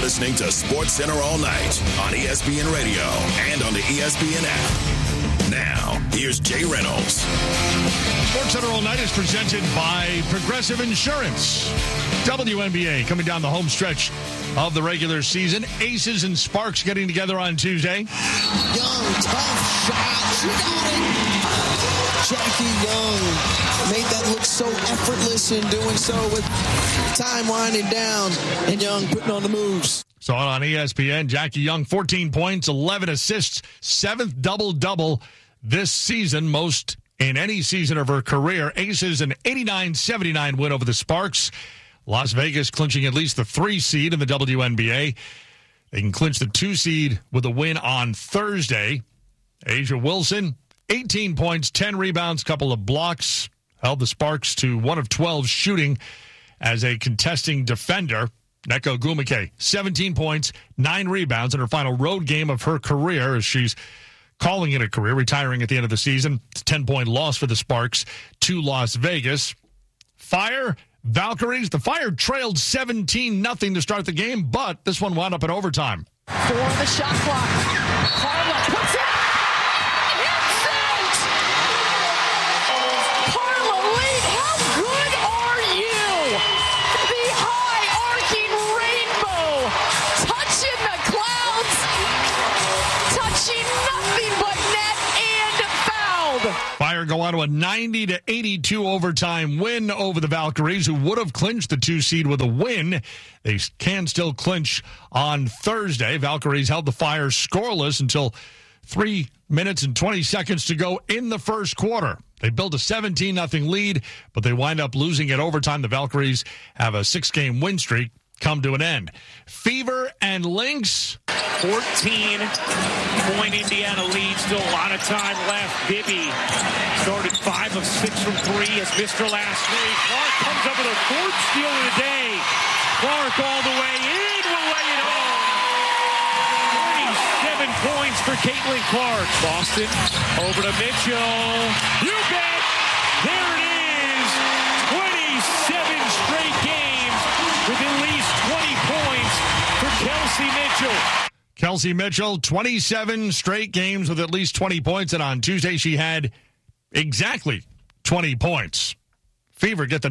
listening to SportsCenter All Night on ESPN Radio and on the ESPN app. Now, here's Jay Reynolds. SportsCenter All Night is presented by Progressive Insurance. WNBA coming down the home stretch of the regular season. Aces and Sparks getting together on Tuesday. Young, tough shot. She got it. Jackie Young made that look so effortless in doing so with time winding down and Young putting on the moves. So on ESPN, Jackie Young, 14 points, 11 assists, 7th double-double this season, most in any season of her career. Aces an 89-79 win over the Sparks. Las Vegas clinching at least the 3 seed in the WNBA. They can clinch the 2 seed with a win on Thursday. A'ja Wilson, 18 points, 10 rebounds, couple of blocks, held the Sparks to 1 of 12 shooting as a contesting defender. Nneka Ogwumike, 17 points, 9 rebounds in her final road game of her career, as she's calling it a career, retiring at the end of the season. It's a 10-point loss for the Sparks to Las Vegas. Fire, Valkyries. The Fire trailed 17-0 to start the game, but this one wound up in overtime. For the shot clock. Carla puts it. Hits it! Carla Lee, how good are you? The high arcing rainbow, touching the clouds, touching nothing but net and fouled. Fire go on to a 90-82 overtime win over the Valkyries, who would have clinched the 2 seed with a win. They can still clinch on Thursday. Valkyries held the Fire scoreless until 3 minutes and 20 seconds to go in the first quarter. They built a 17-0 lead, but they wind up losing at overtime. The Valkyries have a 6-game win streak come to an end. Fever and Lynx. 14-point Indiana lead. Still a lot of time left. Bibby started 5 of 6 from 3. Has missed her last 3. Clark comes up with her 4th steal of the day. Clark all the way in. Will lay it home. 27 points for Caitlin Clark. Boston over to Mitchell. You bet. There it is. 27 straight games with at least 20 points for Kelsey Mitchell. Kelsey Mitchell, 27 straight games with at least 20 points, and on Tuesday she had exactly 20 points. Fever get the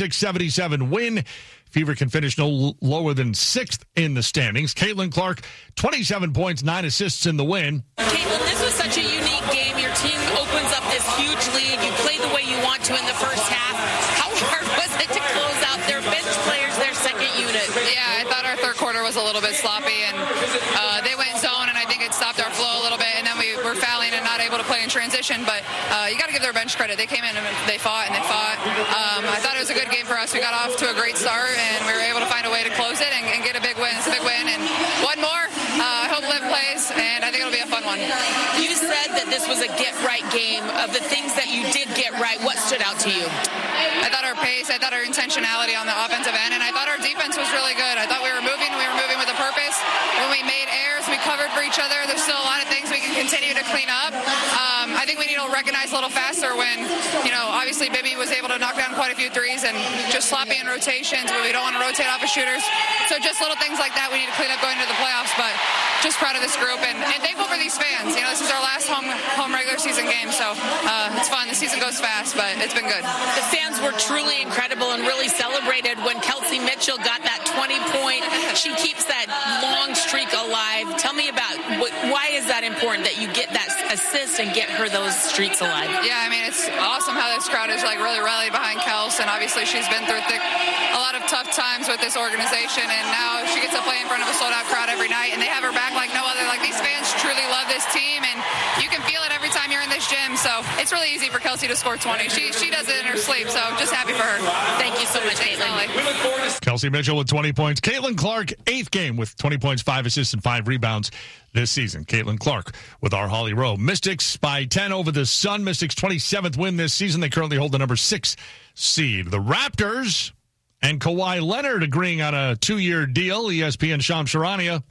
96-77 win. Fever can finish no lower than 6th in the standings. Caitlin Clark, 27 points, 9 assists in the win. Caitlin, this was such a unique game. Your team opens up this huge lead. You play the way you want to in the first half. How hard was it to close out their bench players, their second unit? Yeah, I thought our third quarter was a little bit sloppy, and they went zone, and I think it stopped our flow a little bit, and then we were fouling and not able to play in transition, but you got to give their bench credit. They came in and they fought, and they fought. I thought it was a good game for us. We got off to a great start, and we were able to find a way to close it and get a big win. It's a big win, and one more. I hope Liv plays, and I think it'll be a fun one. You said that this was a get-right game. Of the things that you did get right, what stood out to you? I thought our pace, I thought our intentionality on the offensive end, and I thought our defense was really good. I thought we were moving with a purpose. When we made errors, we covered for each other. There's still a lot of things we can continue to clean up. I think we need to recognize a little faster when, obviously Bibby was able to knock down quite a few threes and just sloppy in rotations, but we don't want to rotate off of shooters. So just little things like that we need to clean up going into the playoffs, but just proud of this group and thankful for these fans. This is our last home regular season game, so it's fun. The season goes fast, but it's been good. The fans were truly incredible and really celebrated when Kelsey Mitchell got that 20-point. She keeps that long streak alive. Tell me about why is that important that you get that assist and get her those streaks alive? Yeah, it's awesome how this crowd is really rallied behind Kels, and obviously she's been through a lot of tough times with this organization, and now she gets to play in front of a sold-out crowd every night, and they have her back like no other. Like, these fans truly love this team, and you can feel it every time you're in this gym, so it's really easy for Kelsey to score 20. She does it in her sleep, so just happy for her. Thank you so much, Caitlin. Kelsey Mitchell with 20 points. Caitlin Clark, 8th game with 20 points, 5 assists, and 5 rebounds this season. Caitlin Clark with our Holly Rowe. Mystics by 10 over the Sun. Mystics' 27th win this season. They currently hold the number 6 seed. The Raptors and Kawhi Leonard agreeing on a 2-year deal. ESPN Shams Charania.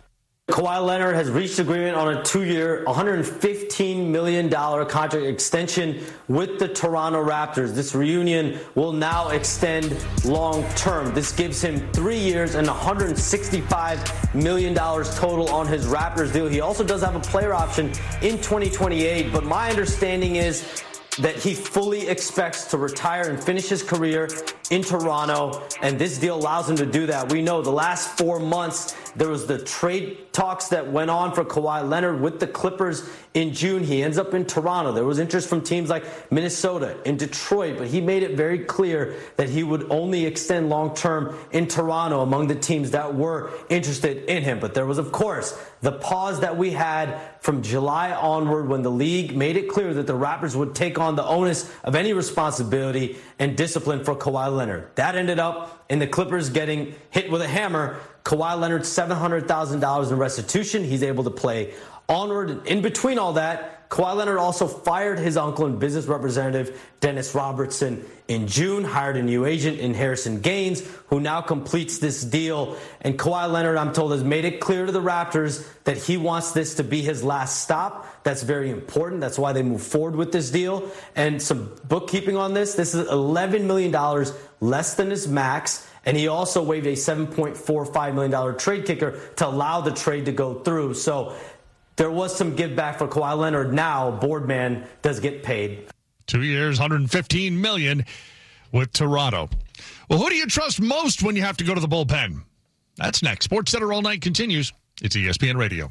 Kawhi Leonard has reached agreement on a 2-year, $115 million contract extension with the Toronto Raptors. This reunion will now extend long term. This gives him 3 years and $165 million total on his Raptors deal. He also does have a player option in 2028, but my understanding is that he fully expects to retire and finish his career in Toronto, and this deal allows him to do that. We know the last 4 months, there was the trade talks that went on for Kawhi Leonard with the Clippers in June. He ends up in Toronto. There was interest from teams like Minnesota and Detroit, but he made it very clear that he would only extend long-term in Toronto among the teams that were interested in him. But there was, of course, the pause that we had from July onward when the league made it clear that the Raptors would take on the onus of any responsibility and discipline for Kawhi Leonard. That ended up in the Clippers getting hit with a hammer. Kawhi Leonard, $700,000 in restitution. He's able to play onward. In between all that, Kawhi Leonard also fired his uncle and business representative, Dennis Robertson, in June, hired a new agent in Harrison Gaines, who now completes this deal. And Kawhi Leonard, I'm told, has made it clear to the Raptors that he wants this to be his last stop. That's very important. That's why they move forward with this deal. And some bookkeeping on this. This is $11 million less than his max. And he also waived a $7.45 million trade kicker to allow the trade to go through. So there was some give back for Kawhi Leonard. Now, Boardman does get paid. 2 years, $115 million with Toronto. Well, who do you trust most when you have to go to the bullpen? That's next. SportsCenter All Night continues. It's ESPN Radio.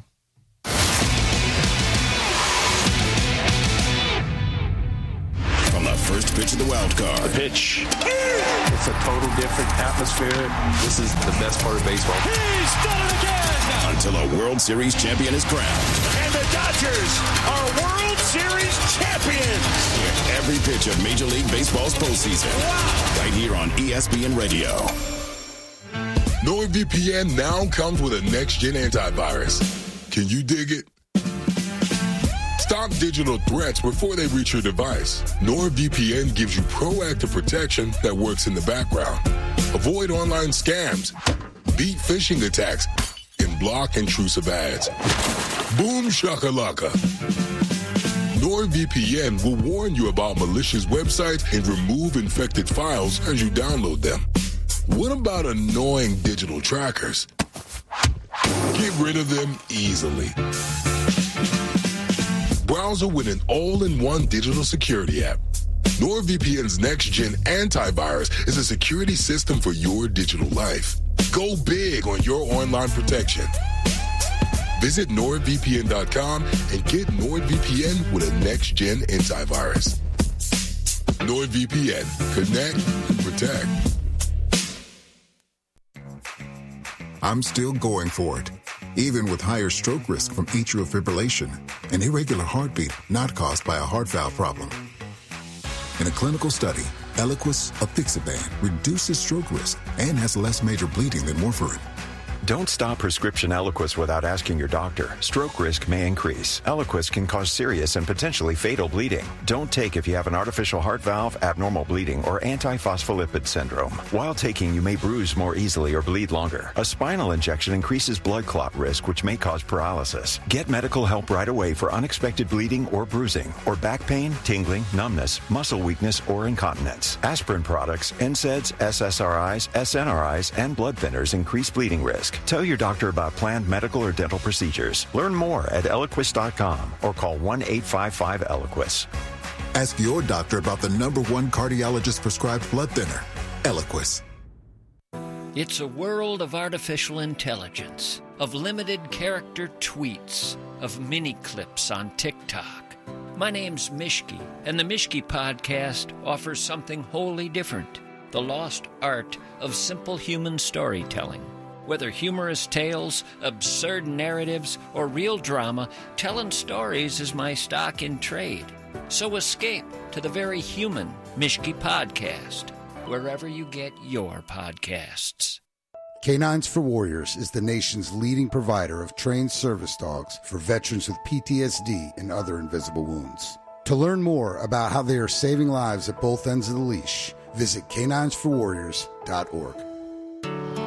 From the first pitch of the wild card. The pitch. It's a total different atmosphere. This is the best part of baseball. He's done it again! Until a World Series champion is crowned. And the Dodgers are World Series champions! With every pitch of Major League Baseball's postseason. Wow. Right here on ESPN Radio. NordVPN now comes with a next-gen antivirus. Can you dig it? Stop digital threats before they reach your device. NordVPN gives you proactive protection that works in the background. Avoid online scams, beat phishing attacks, and block intrusive ads. Boom shakalaka. NordVPN will warn you about malicious websites and remove infected files as you download them. What about annoying digital trackers? Get rid of them easily. Browser with an all-in-one digital security app. NordVPN's next-gen antivirus is a security system for your digital life. Go big on your online protection. Visit NordVPN.com and get NordVPN with a next-gen antivirus. NordVPN. Connect and protect. I'm still going for it, even with higher stroke risk from atrial fibrillation, an irregular heartbeat not caused by a heart valve problem. In a clinical study, Eliquis apixaban reduces stroke risk and has less major bleeding than warfarin. Don't stop prescription Eliquis without asking your doctor. Stroke risk may increase. Eliquis can cause serious and potentially fatal bleeding. Don't take if you have an artificial heart valve, abnormal bleeding, or antiphospholipid syndrome. While taking, you may bruise more easily or bleed longer. A spinal injection increases blood clot risk, which may cause paralysis. Get medical help right away for unexpected bleeding or bruising, or back pain, tingling, numbness, muscle weakness, or incontinence. Aspirin products, NSAIDs, SSRIs, SNRIs, and blood thinners increase bleeding risk. Tell your doctor about planned medical or dental procedures. Learn more at Eliquis.com or call 1-855-ELIQUIS. Ask your doctor about the #1 cardiologist prescribed blood thinner, Eliquis. It's a world of artificial intelligence, of limited character tweets, of mini clips on TikTok. My name's Mishki, and the Mishki Podcast offers something wholly different, the lost art of simple human storytelling. Whether humorous tales, absurd narratives, or real drama, telling stories is my stock in trade. So escape to the very human Mishki Podcast, wherever you get your podcasts. Canines for Warriors is the nation's leading provider of trained service dogs for veterans with PTSD and other invisible wounds. To learn more about how they are saving lives at both ends of the leash, visit caninesforwarriors.org.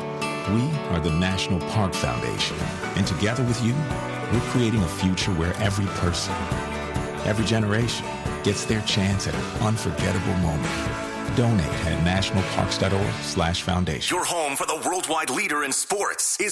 We are the National Park Foundation, and together with you, we're creating a future where every person, every generation gets their chance at an unforgettable moment. Donate at nationalparks.org/foundation. Your home for the worldwide leader in sports is